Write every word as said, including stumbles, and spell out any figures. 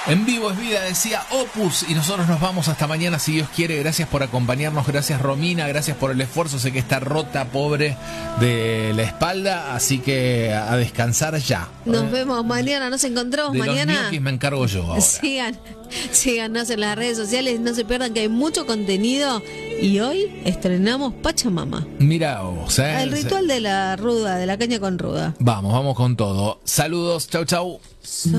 En vivo es vida, decía Opus, y nosotros nos vamos hasta mañana si Dios quiere. Gracias por acompañarnos, gracias Romina, gracias por el esfuerzo. Sé que está rota, pobre de la espalda, así que a descansar ya. Nos ¿Eh? vemos mañana, nos encontramos de mañana. Los ñoquis me encargo yo ahora. Sigan, síganos en las redes sociales, no se pierdan que hay mucho contenido. Y hoy estrenamos Pachamama. Mira vos, ¿eh? El ritual de la ruda, de la caña con ruda. Vamos, vamos con todo. Saludos, chau chau.